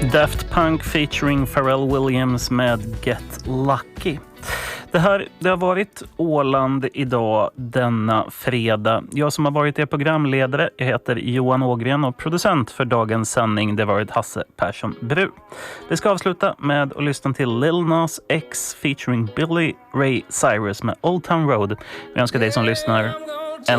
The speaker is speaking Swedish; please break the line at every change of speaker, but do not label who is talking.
Daft Punk featuring Pharrell Williams med Get Lucky. Det har varit Åland idag denna fredag. Jag som har varit er programledare, jag heter Johan Ågren och producent för dagens sändning, det har varit Hasse Persson Bru. Vi ska avsluta med att lyssna till Lil Nas X featuring Billy Ray Cyrus med Old Town Road. Vi önskar dig som lyssnar